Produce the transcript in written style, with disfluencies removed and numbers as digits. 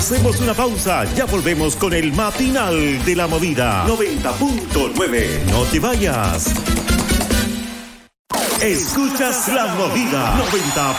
Hacemos una pausa, ya volvemos con el matinal de la movida 90.9. No te vayas. Escuchas la movida